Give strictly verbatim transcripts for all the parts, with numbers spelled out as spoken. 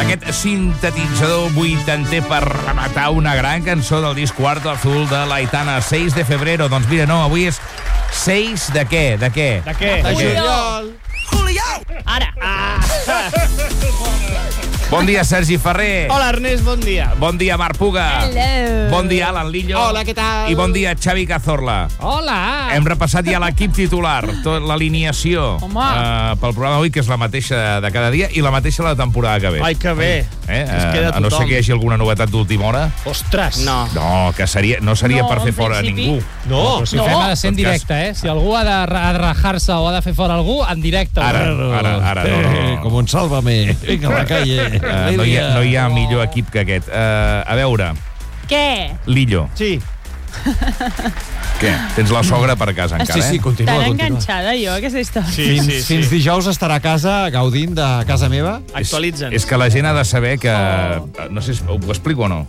Aquest sintetitzador vuitanter per rematar una gran cançó del disc Cuarto Azul de l'Aitana, seis de febrero. Doncs mira, no, avui és seis de què? De què? De què? De què? Juliol. Juliol! Ara. Ah. Bon dia, Sergi Ferrer. Hola, Ernest, bon dia. Bon dia, Marc Puga. Hello. Bon dia, Alan Lillo. Hola, què tal? I bon dia, Xavi Cazorla. Hola. Hem repassat ja l'equip titular, tot l'alineació uh, pel programa d'avui, que és la mateixa de cada dia i la mateixa de la temporada que ve. Ai, que bé. Eh? Es queda a no tothom. ser que hi hagi alguna novetat d'última hora. Ostres. No. No, que seria, no seria No, per fer en fora principi. ningú. No. Però si No. ho fem ha de ser en En tot cas- directe, eh? Si algú ha de ra- ha de rajar-se o ha de fer fora algú, en directe. Ara, ara, ara, no, no, no. Com un sálvame. Vinga, a la calle. Uh, no, hi ha, no hi ha millor equip que aquest. Uh, a veure, Què? Lillo, Sí. què? Tens la sogra per casa encara, Sí, sí, eh? continua, Tan continua. enganxada jo, aquesta història. Sí, Fins, sí, sí. fins dijous estarà a casa gaudint de casa meva. Actualitza'ns. És, és que la gent ha de saber que... No sé si ho explico o no.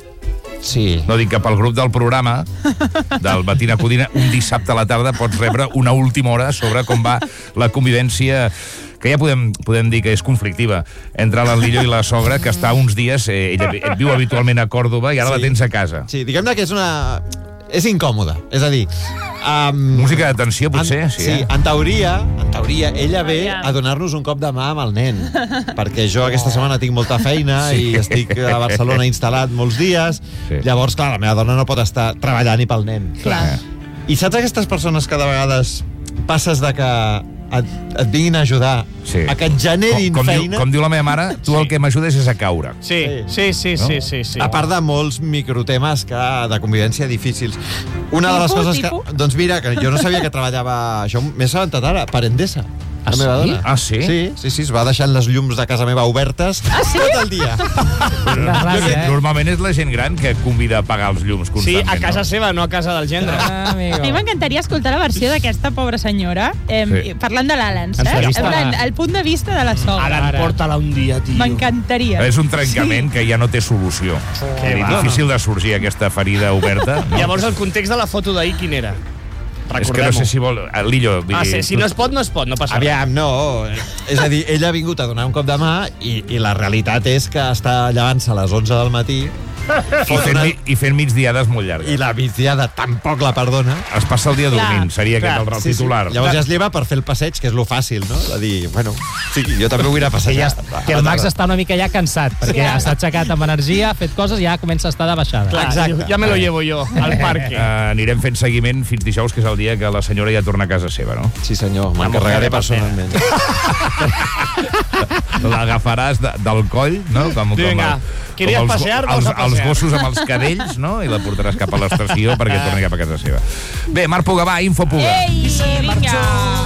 Sí. No dic que pel grup del programa, del Matina Codina, un dissabte a la tarda pots rebre una última hora sobre com va la convivència, que ja podem, podem dir que és conflictiva, entre l'Anlillo i la sogra, que està uns dies... Eh, ella vi- viu habitualment a Còrdoba i ara Sí. la tens a casa. Sí, diguem-ne que és una... És incòmode. És a dir... Um, Música de tensió, potser, en, sí, sí, eh? en teoria, en teoria, ella ve Aviam. a donar-nos un cop de mà amb el nen, perquè jo aquesta setmana tinc molta feina Sí. i estic a Barcelona instal·lat molts dies, Sí. llavors, clar, la meva dona no pot estar treballant ni pel nen. Clar. I saps aquestes persones que de vegades passes de que et, et vinguin a ajudar, Sí. a que et generin com, com, diu, feina, com diu la meva mare, tu el que m'ajudes és a caure. Sí, sí, sí, No? sí, sí, sí. a part de molts microtemes que, de convivència difícils. Una de les Tipus, coses que... tipus? Doncs mira, que jo no sabia que treballava... Això m'he assabentat ara, per Endesa. Ah, la meva sí? dona. Ah, sí? Sí, sí, sí, es va deixant les llums de casa meva obertes Ah, sí? tot el dia. Quina ràbia, eh? Normalment és la gent gran que convida a apagar els llums Sí, constantment. a casa no? seva, no a casa del gendre. Ah, amigo. A mi m'encantaria escoltar la versió d'aquesta pobra senyora eh, Sí. parlant de l'Alan, saps? Entrevista. En plan, el punt de vista de la sogra. Ara, Ara. porta-la un dia, tio. M'encantaria. És un trencament sí. que ja no té solució. Que És va. difícil de sorgir aquesta ferida oberta. No? Llavors, el context de la foto d'ahir, quin era? és que no sé si vol... Ah, Lillo, vull Ah, sí, dir, si no es pot, no es pot, no passa res. Aviam, no. És a dir, ella ha vingut a donar un cop de mà i, i la realitat és que està llevant-se a les onze del matí I fent, mi- i fent migdiades molt llargues. i la migdiada tampoc la perdona. Es passa el dia Clar. dormint, seria Clar, aquest el, el Sí, sí. titular. Llavors ja es lleva per fer el passeig, que és lo fàcil, no? De dir, bueno, sí, jo també vull anar a Que, passejar. ja, que el Max està una mica ja cansat, perquè Clar. està aixecat amb energia, ha fet coses i ja comença a estar de baixada. Clar, Exacte. ja me lo llevo jo, al parque. Uh, anirem fent seguiment fins dijous, que és el dia que la senyora ja torna a casa seva, no? Sí, senyor, La m'encarregaré mujer de personalment. L'agafaràs de, del coll, no? Com, Vinga, com, querías els, pasear, els, vamos a els pasear. gossos amb els cadells, no? I la portaràs cap a l'estació perquè torni cap a casa seva. Bé, Marc Puga, va, info Puga. Ei, vinga.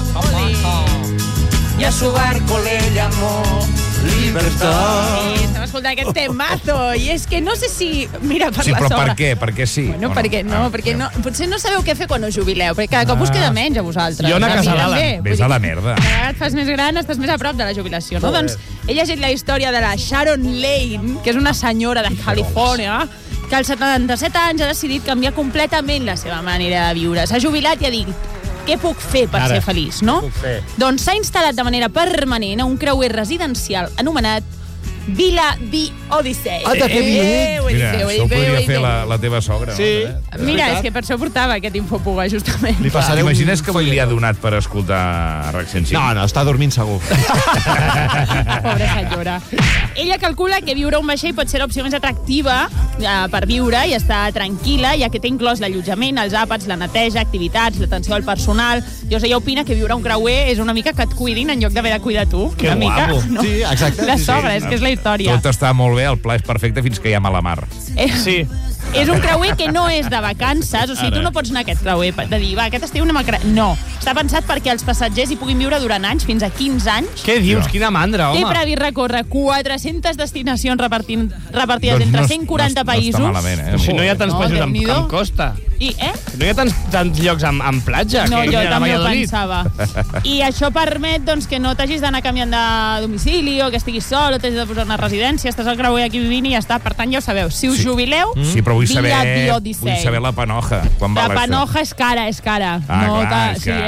Y a su barco le llamó Libertad. Sí, estem escoltant aquest temazo. I és que no sé si... Mira, per Sí, la però sogra. per què? Per què sí? Bueno, O perquè no, Ah, perquè ja. no, potser no sabeu què fer quan us jubileu, perquè cada cop us queda menys a vosaltres. Jo una A mi casa a també. l'Alan. Vull Ves dir a la que merda. Cada vegada et fas més gran, estàs més a prop de la jubilació, no? Doncs he llegit la història de la Sharon Lane, que és una senyora de Califòrnia, que als setanta-set anys ha decidit canviar completament la seva manera de viure. S'ha jubilat i ha dit, què puc fer per Ara, ser feliç, no? puc fer? Doncs s'ha instal·lat de manera permanent a un creuer residencial anomenat Villa the Odyssey. Anda, que bien. Eh, ho he dit Mira, bé, ho he això ho dit bé, ho he podria dit fer bé. la, la teva sogra. Sí. No? Mira, és que per això portava aquest infopuga, justament. Li passaré un... T'imagines que avui li ha donat per escoltar RAC cent cinc? No, no, està dormint segur. Pobra senyora. Ella calcula que viure a un vaixell pot ser l'opció més atractiva eh, per viure i estar tranquil·la, ja que té inclòs l'allotjament, els àpats, la neteja, activitats, l'atenció al personal. Llavors ella opina que viure a un creuer és una mica que et cuidin en lloc d'haver de cuidar tu. Que una mica, guapo. no? Sí, exacte. La Sí, sí. sogra, és que és la història. Tot està molt bé, el pla és perfecte fins que hi ha mala mar. Eh, Sí. És un creuer que no és de vacances, o sigui, tu no pots anar a aquest creuer de dir, va, aquest estiu anem a cre... No, està pensat perquè els passatgers hi puguin viure durant anys, fins a quinze anys. Què dius? Jo. Quina mandra, Té home. previst recórrer quatre-centes destinacions repartint, repartides Doncs entre no- cent quaranta no, no països. està malament, eh? Si no hi ha tants No, països amb, Déu-n'hi-do. amb costa. I, eh? No hi ha tants, tants llocs amb, amb platja. No, que jo mira, a també ho Valladolid. pensava. I això permet doncs, que no t'hagis d'anar canviant de domicili o que estiguis sol o t'hagis de posar una residència, estàs al creuer aquí vivint i ja està. Per tant, ja ho sabeu. Si us Sí. jubileu, Sí, però vull Villa saber, the Odyssey. vull saber la panoja. Quan La val això? panoja és cara, és cara. Ah, no clar, ta- és sí, que- és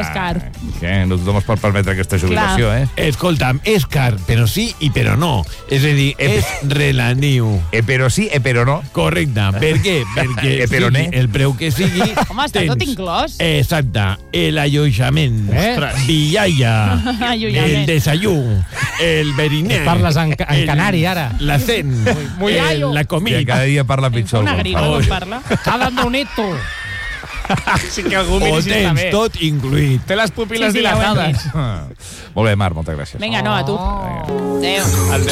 és car. Que no tothom es pot permetre aquesta jubilació, Clar. eh? Escolta'm, és car, però sí i però no. És a dir, és relatiu. Eh, però sí, eh, però no. Correcte. Per què? Perquè Eh, però sigui ne. el preu que sigui... Home, està tot inclòs. Exacte. El allotjament. Eh? Villaia. Allunyament. El desayuno. El verinet. Parles en, ca- en canari, ara. La cen. Mullallo. La Que comida. cada dia parla pitjor. Una el grima, Gonzalo. com parla. Està dando un hito. Sí que algú Ho miri si està tens bé. tot incluït. Té les pupil·les Sí, sí, ja ho hem dilatades. Ah. Molt bé, Marc, moltes gràcies. Vinga, no, a tu. Adéu.